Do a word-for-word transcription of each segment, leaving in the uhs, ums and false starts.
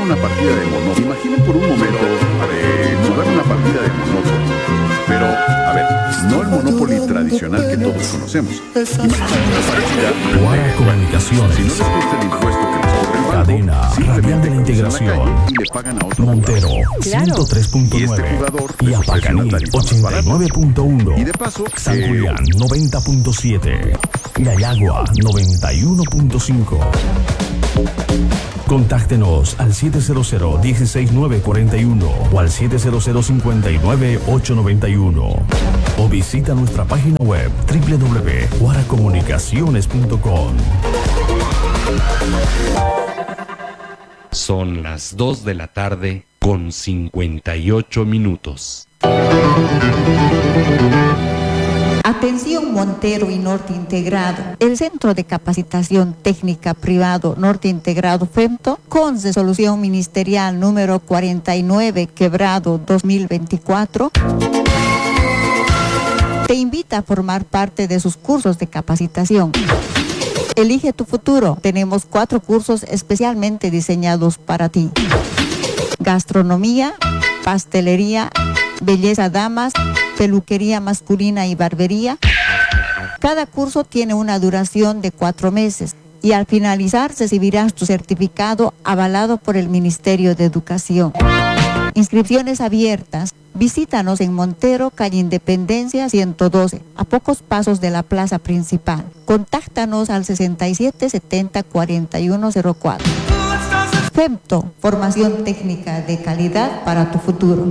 una partida de Monopoly. Imaginen por un momento eh, jugar una partida de Monopoly. Pero, a ver, no el Monopoly tradicional que todos conocemos. Imaginen una partida Guara Comunicaciones. Si no les gusta el impuesto que les cobra el banco, Cadena Radial de la Integración. y le pagan a otro Montero jugador. ciento tres punto Y este nueve jugador y les ofrece una Apacaní tarifa más ochenta y barata. nueve punto uno. Y de paso, San eh, Julián noventa punto siete. Yayagua noventa y uno punto cinco. Contáctenos al siete cero cero, uno seis nueve cuatro uno o al siete cero cero, cinco nueve, ocho nueve uno o visita nuestra página web doble u doble u doble u punto guara comunicaciones punto com. Son las dos de la tarde con cincuenta y ocho minutos. Atención Montero y Norte Integrado. El Centro de Capacitación Técnica Privado Norte Integrado FEMTO, con resolución ministerial número cuarenta y nueve quebrado dos mil veinticuatro, te invita a formar parte de sus cursos de capacitación. Elige tu futuro. Tenemos cuatro cursos especialmente diseñados para ti: gastronomía, pastelería, belleza damas, peluquería masculina y barbería. Cada curso tiene una duración de cuatro meses y al finalizar recibirás tu certificado avalado por el Ministerio de Educación. Inscripciones abiertas. Visítanos en Montero, calle Independencia ciento doce, a pocos pasos de la plaza principal. Contáctanos al sesenta y siete setenta cuarenta y uno cero cuatro. FEMTO, formación técnica de calidad para tu futuro.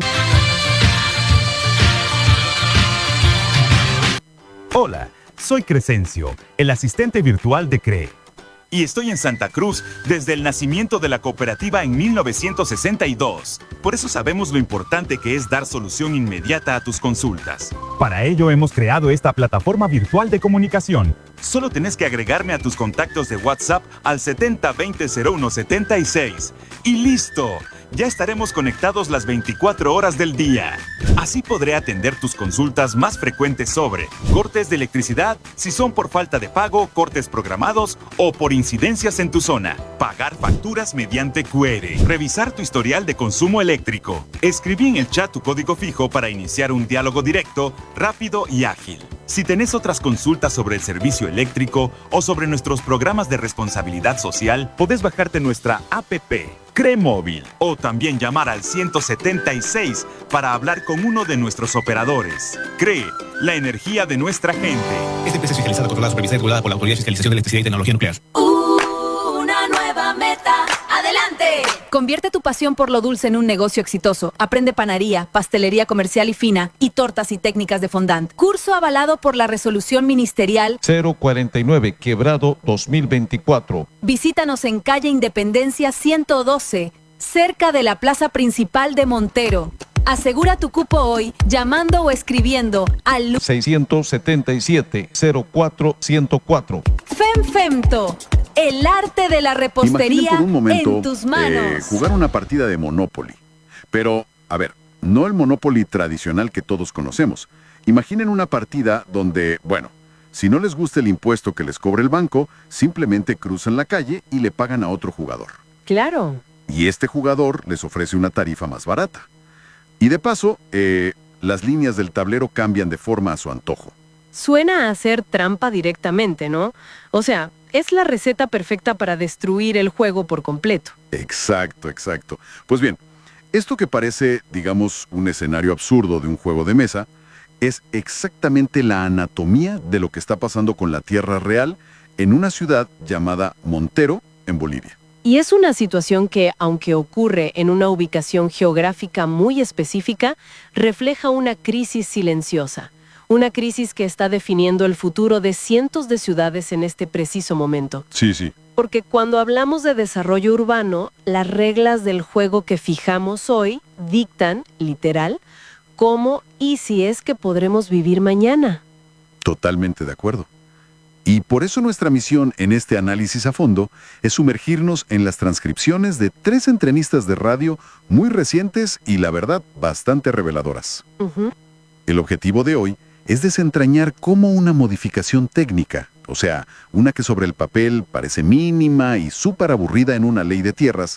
Hola, soy Crescencio, el asistente virtual de C R E. Y estoy en Santa Cruz desde el nacimiento de la cooperativa en mil novecientos sesenta y dos. Por eso sabemos lo importante que es dar solución inmediata a tus consultas. Para ello hemos creado esta plataforma virtual de comunicación. Solo tenés que agregarme a tus contactos de WhatsApp al setenta veinte cero uno setenta y seis. ¡Y listo! Ya estaremos conectados las veinticuatro horas del día. Así podré atender tus consultas más frecuentes sobre cortes de electricidad, si son por falta de pago, cortes programados o por incidencias en tu zona. Pagar facturas mediante Q R. Revisar tu historial de consumo eléctrico. Escribí en el chat tu código fijo para iniciar un diálogo directo, rápido y ágil. Si tenés otras consultas sobre el servicio eléctrico o sobre nuestros programas de responsabilidad social, podés bajarte nuestra app C R E Móvil o también llamar al ciento setenta y seis para hablar con uno de nuestros operadores. C R E, la energía de nuestra gente. Esta empresa es fiscalizada, controlada, supervisada y regulada por la Autoridad de Fiscalización de Electricidad y Tecnología Nuclear. Una nueva meta. ¡Adelante! Convierte tu pasión por lo dulce en un negocio exitoso. Aprende panadería, pastelería comercial y fina y tortas y técnicas de fondant. Curso avalado por la resolución ministerial cero cuarenta y nueve quebrado dos mil veinticuatro. Visítanos en calle Independencia ciento doce, cerca de la plaza principal de Montero. Asegura tu cupo hoy llamando o escribiendo al seiscientos setenta y siete cero cuatro ciento cuatro. FEMFEMTO, el arte de la repostería por un momento, en tus manos. Eh, jugar una partida de Monopoly. Pero, a ver, no el Monopoly tradicional que todos conocemos. Imaginen una partida donde, bueno, si no les gusta el impuesto que les cobra el banco, simplemente cruzan la calle y le pagan a otro jugador. Claro. Y este jugador les ofrece una tarifa más barata. Y de paso, eh, las líneas del tablero cambian de forma a su antojo. Suena a hacer trampa directamente, ¿no? O sea, es la receta perfecta para destruir el juego por completo. Exacto, exacto. Pues bien, esto que parece, digamos, un escenario absurdo de un juego de mesa, es exactamente la anatomía de lo que está pasando con la tierra real en una ciudad llamada Montero, en Bolivia. Y es una situación que, aunque ocurre en una ubicación geográfica muy específica, refleja una crisis silenciosa. Una crisis que está definiendo el futuro de cientos de ciudades en este preciso momento. Sí, sí. Porque cuando hablamos de desarrollo urbano, las reglas del juego que fijamos hoy dictan, literal, cómo y si es que podremos vivir mañana. Totalmente de acuerdo. Y por eso nuestra misión en este análisis a fondo es sumergirnos en las transcripciones de tres entrevistas de radio muy recientes y, la verdad, bastante reveladoras. Uh-huh. El objetivo de hoy es desentrañar cómo una modificación técnica, o sea, una que sobre el papel parece mínima y súper aburrida en una ley de tierras,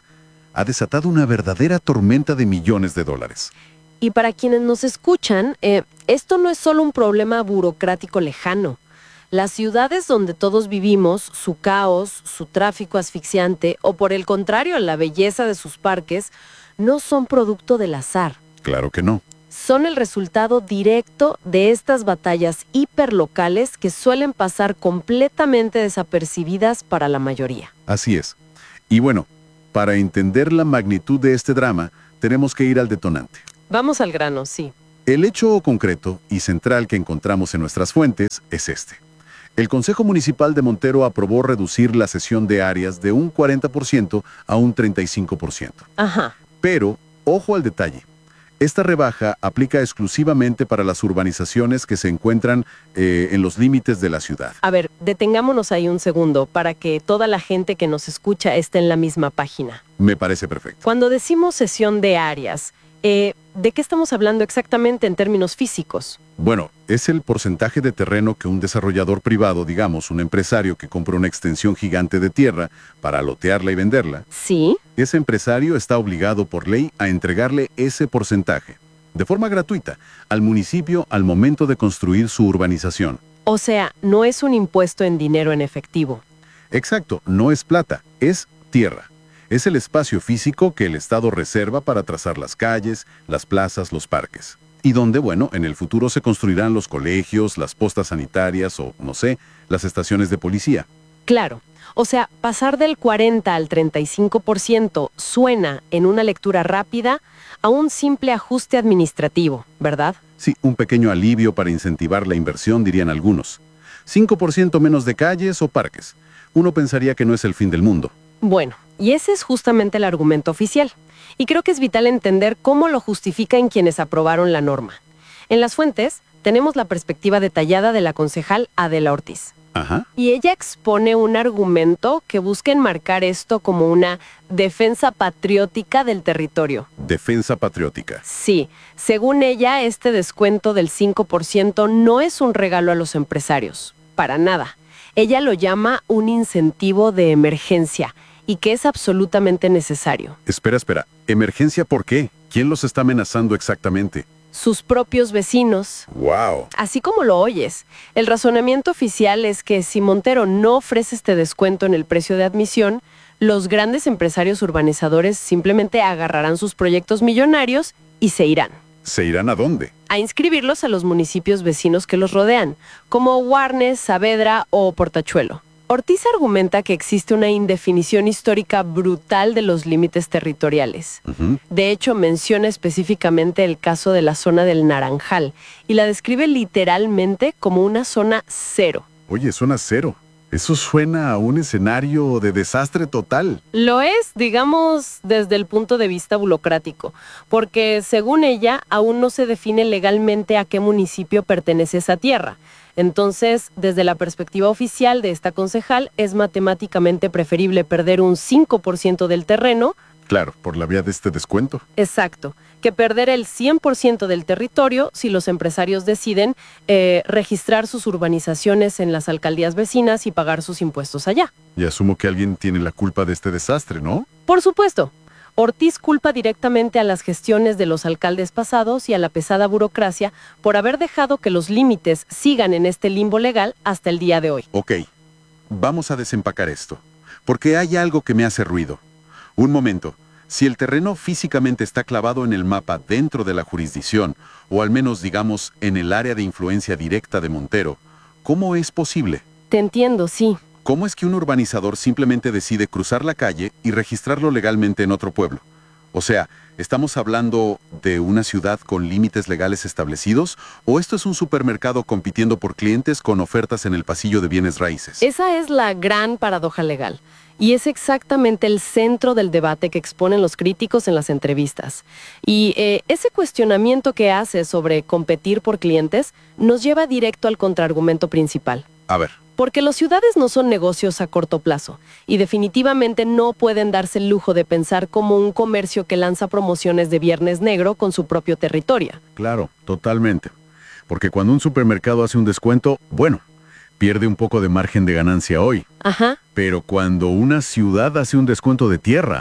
ha desatado una verdadera tormenta de millones de dólares. Y para quienes nos escuchan, eh, esto no es solo un problema burocrático lejano. Las ciudades donde todos vivimos, su caos, su tráfico asfixiante o por el contrario la belleza de sus parques, no son producto del azar. Claro que no. Son el resultado directo de estas batallas hiperlocales que suelen pasar completamente desapercibidas para la mayoría. Así es. Y bueno, para entender la magnitud de este drama, tenemos que ir al detonante. Vamos al grano, sí. El hecho concreto y central que encontramos en nuestras fuentes es este. El Consejo Municipal de Montero aprobó reducir la cesión de áreas de un cuarenta por ciento a un treinta y cinco por ciento. Ajá. Pero, ojo al detalle. Esta rebaja aplica exclusivamente para las urbanizaciones que se encuentran eh, en los límites de la ciudad. A ver, detengámonos ahí un segundo para que toda la gente que nos escucha esté en la misma página. Me parece perfecto. Cuando decimos cesión de áreas, eh, ¿de qué estamos hablando exactamente en términos físicos? Bueno, es el porcentaje de terreno que un desarrollador privado, digamos, un empresario que compra una extensión gigante de tierra para lotearla y venderla. Sí. Ese empresario está obligado por ley a entregarle ese porcentaje, de forma gratuita, al municipio al momento de construir su urbanización. O sea, no es un impuesto en dinero en efectivo. Exacto, no es plata, es tierra. Es el espacio físico que el Estado reserva para trazar las calles, las plazas, los parques. Y donde, bueno, en el futuro se construirán los colegios, las postas sanitarias o, no sé, las estaciones de policía. Claro. O sea, pasar del cuarenta al treinta y cinco por ciento suena, en una lectura rápida, a un simple ajuste administrativo, ¿verdad? Sí, un pequeño alivio para incentivar la inversión, dirían algunos. cinco por ciento menos de calles o parques. Uno pensaría que no es el fin del mundo. Bueno, y ese es justamente el argumento oficial. Y creo que es vital entender cómo lo justifican quienes aprobaron la norma. En las fuentes tenemos la perspectiva detallada de la concejal Adela Ortiz. Ajá. Y ella expone un argumento que busca enmarcar esto como una defensa patriótica del territorio. Defensa patriótica. Sí, según ella, este descuento del cinco por ciento no es un regalo a los empresarios, para nada. Ella lo llama un incentivo de emergencia y que es absolutamente necesario. Espera, espera. ¿Emergencia por qué? ¿Quién los está amenazando exactamente? Sus propios vecinos. ¡Wow! Así como lo oyes. El razonamiento oficial es que si Montero no ofrece este descuento en el precio de admisión, los grandes empresarios urbanizadores simplemente agarrarán sus proyectos millonarios y se irán. ¿Se irán a dónde? A inscribirlos a los municipios vecinos que los rodean, como Warnes, Saavedra o Portachuelo. Ortiz argumenta que existe una indefinición histórica brutal de los límites territoriales. Uh-huh. De hecho, menciona específicamente el caso de la zona del Naranjal y la describe literalmente como una zona cero. Oye, zona cero. Eso suena a un escenario de desastre total. Lo es, digamos, desde el punto de vista burocrático, porque según ella, aún no se define legalmente a qué municipio pertenece esa tierra. Entonces, desde la perspectiva oficial de esta concejal, es matemáticamente preferible perder un cinco por ciento del terreno. Claro, por la vía de este descuento. Exacto, que perder el cien por ciento del territorio si los empresarios deciden eh, registrar sus urbanizaciones en las alcaldías vecinas y pagar sus impuestos allá. Y asumo que alguien tiene la culpa de este desastre, ¿no? Por supuesto. Ortiz culpa directamente a las gestiones de los alcaldes pasados y a la pesada burocracia por haber dejado que los límites sigan en este limbo legal hasta el día de hoy. Ok, vamos a desempacar esto, porque hay algo que me hace ruido. Un momento, si el terreno físicamente está clavado en el mapa dentro de la jurisdicción, o al menos digamos en el área de influencia directa de Montero, ¿cómo es posible? Te entiendo, sí. ¿Cómo es que un urbanizador simplemente decide cruzar la calle y registrarlo legalmente en otro pueblo? O sea, ¿estamos hablando de una ciudad con límites legales establecidos? ¿O esto es un supermercado compitiendo por clientes con ofertas en el pasillo de bienes raíces? Esa es la gran paradoja legal. Y es exactamente el centro del debate que exponen los críticos en las entrevistas. Y eh, ese cuestionamiento que hace sobre competir por clientes nos lleva directo al contraargumento principal. A ver. Porque las ciudades no son negocios a corto plazo y definitivamente no pueden darse el lujo de pensar como un comercio que lanza promociones de Viernes Negro con su propio territorio. Claro, totalmente. Porque cuando un supermercado hace un descuento, bueno, pierde un poco de margen de ganancia hoy. Ajá. Pero cuando una ciudad hace un descuento de tierra,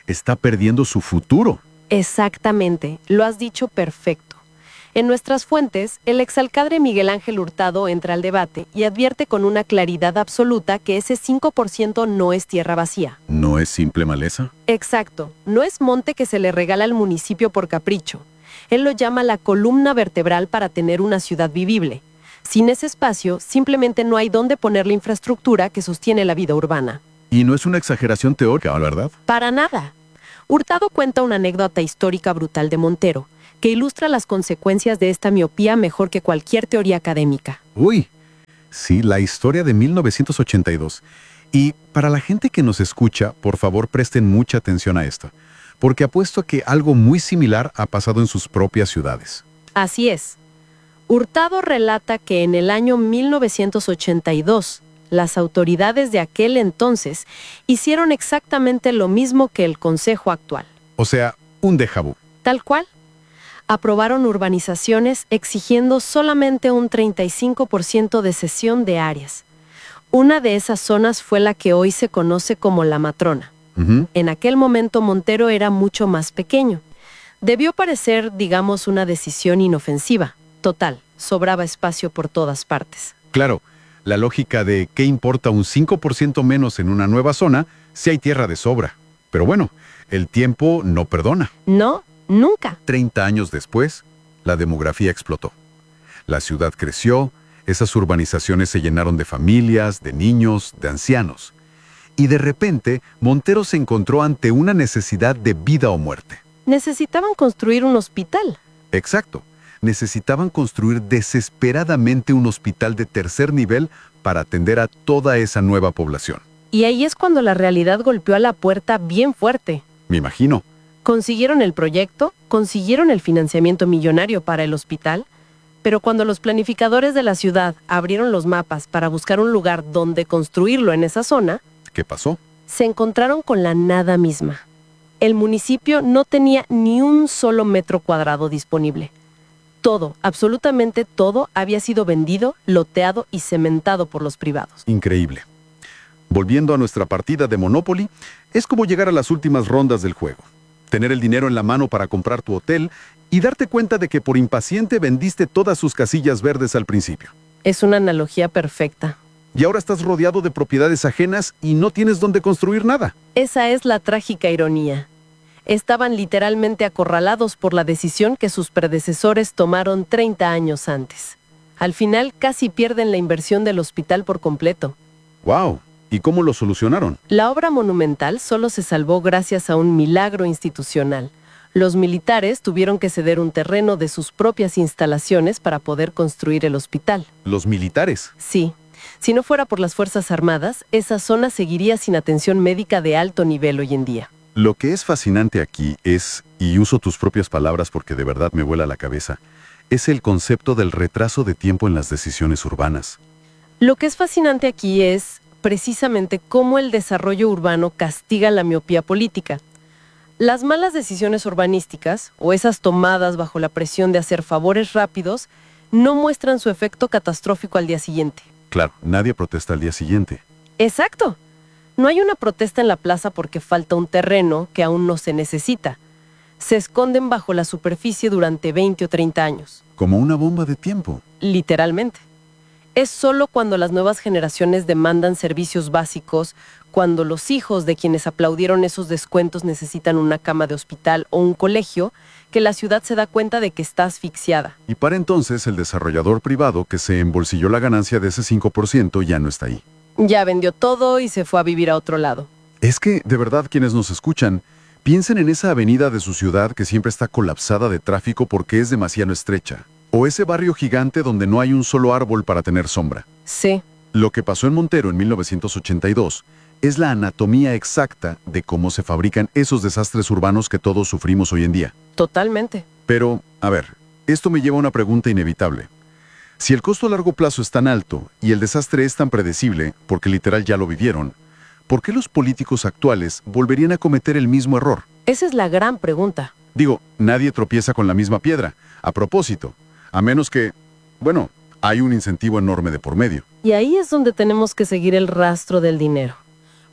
está perdiendo su futuro. Exactamente, lo has dicho perfecto. En nuestras fuentes, el exalcalde Miguel Ángel Hurtado entra al debate y advierte con una claridad absoluta que ese cinco por ciento no es tierra vacía. ¿No es simple maleza? Exacto, no es monte que se le regala al municipio por capricho. Él lo llama la columna vertebral para tener una ciudad vivible. Sin ese espacio, simplemente no hay dónde poner la infraestructura que sostiene la vida urbana. Y no es una exageración teórica, ¿verdad? Para nada. Hurtado cuenta una anécdota histórica brutal de Montero, que ilustra las consecuencias de esta miopía mejor que cualquier teoría académica. Uy, sí, la historia de mil novecientos ochenta y dos. Y para la gente que nos escucha, por favor presten mucha atención a esto, porque apuesto a que algo muy similar ha pasado en sus propias ciudades. Así es. Hurtado relata que en el año mil novecientos ochenta y dos, las autoridades de aquel entonces hicieron exactamente lo mismo que el Consejo actual. O sea, un déjà vu. Tal cual. Aprobaron urbanizaciones exigiendo solamente un treinta y cinco por ciento de cesión de áreas. Una de esas zonas fue la que hoy se conoce como La Matrona. Uh-huh. En aquel momento Montero era mucho más pequeño. Debió parecer, digamos, una decisión inofensiva. Total, sobraba espacio por todas partes. Claro, la lógica de qué importa un cinco por ciento menos en una nueva zona si hay tierra de sobra. Pero bueno, el tiempo no perdona. No, nunca. Treinta años después, la demografía explotó. La ciudad creció, esas urbanizaciones se llenaron de familias, de niños, de ancianos. Y de repente, Montero se encontró ante una necesidad de vida o muerte. Necesitaban construir un hospital. Exacto. Necesitaban construir desesperadamente un hospital de tercer nivel para atender a toda esa nueva población. Y ahí es cuando la realidad golpeó a la puerta bien fuerte. Me imagino. Consiguieron el proyecto, consiguieron el financiamiento millonario para el hospital, pero cuando los planificadores de la ciudad abrieron los mapas para buscar un lugar donde construirlo en esa zona, ¿qué pasó? Se encontraron con la nada misma. El municipio no tenía ni un solo metro cuadrado disponible. Todo, absolutamente todo, había sido vendido, loteado y cementado por los privados. Increíble. Volviendo a nuestra partida de Monopoly, es como llegar a las últimas rondas del juego. Tener el dinero en la mano para comprar tu hotel y darte cuenta de que por impaciente vendiste todas sus casillas verdes al principio. Es una analogía perfecta. Y ahora estás rodeado de propiedades ajenas y no tienes dónde construir nada. Esa es la trágica ironía. Estaban literalmente acorralados por la decisión que sus predecesores tomaron treinta años antes. Al final casi pierden la inversión del hospital por completo. ¡Wow! ¿Y cómo lo solucionaron? La obra monumental solo se salvó gracias a un milagro institucional. Los militares tuvieron que ceder un terreno de sus propias instalaciones para poder construir el hospital. ¿Los militares? Sí. Si no fuera por las Fuerzas Armadas, esa zona seguiría sin atención médica de alto nivel hoy en día. Lo que es fascinante aquí es, y uso tus propias palabras porque de verdad me vuela la cabeza, es el concepto del retraso de tiempo en las decisiones urbanas. Lo que es fascinante aquí es precisamente cómo el desarrollo urbano castiga la miopía política. Las malas decisiones urbanísticas, o esas tomadas bajo la presión de hacer favores rápidos, no muestran su efecto catastrófico al día siguiente. Claro, nadie protesta al día siguiente. Exacto. No hay una protesta en la plaza porque falta un terreno que aún no se necesita. Se esconden bajo la superficie durante veinte o treinta años. Como una bomba de tiempo. Literalmente. Es solo cuando las nuevas generaciones demandan servicios básicos, cuando los hijos de quienes aplaudieron esos descuentos necesitan una cama de hospital o un colegio, que la ciudad se da cuenta de que está asfixiada. Y para entonces el desarrollador privado que se embolsilló la ganancia de ese cinco por ciento ya no está ahí. Ya vendió todo y se fue a vivir a otro lado. Es que, de verdad, quienes nos escuchan, piensen en esa avenida de su ciudad que siempre está colapsada de tráfico porque es demasiado estrecha. O ese barrio gigante donde no hay un solo árbol para tener sombra. Sí. Lo que pasó en Montero en mil novecientos ochenta y dos es la anatomía exacta de cómo se fabrican esos desastres urbanos que todos sufrimos hoy en día. Totalmente. Pero, a ver, esto me lleva a una pregunta inevitable. Si el costo a largo plazo es tan alto y el desastre es tan predecible, porque literal ya lo vivieron, ¿por qué los políticos actuales volverían a cometer el mismo error? Esa es la gran pregunta. Digo, nadie tropieza con la misma piedra. A propósito, a menos que, bueno, hay un incentivo enorme de por medio. Y ahí es donde tenemos que seguir el rastro del dinero.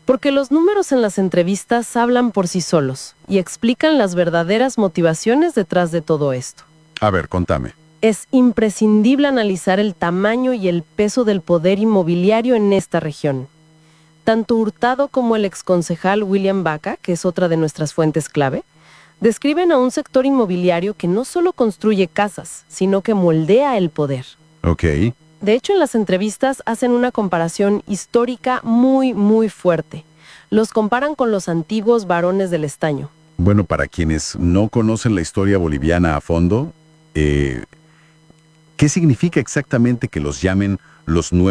Porque los números en las entrevistas hablan por sí solos y explican las verdaderas motivaciones detrás de todo esto. A ver, contame. Es imprescindible analizar el tamaño y el peso del poder inmobiliario en esta región. Tanto Hurtado como el exconcejal William Baca, que es otra de nuestras fuentes clave, describen a un sector inmobiliario que no solo construye casas, sino que moldea el poder. Ok. De hecho, en las entrevistas hacen una comparación histórica muy, muy fuerte. Los comparan con los antiguos varones del estaño. Bueno, para quienes no conocen la historia boliviana a fondo, eh, ¿qué significa exactamente que los llamen los nuevos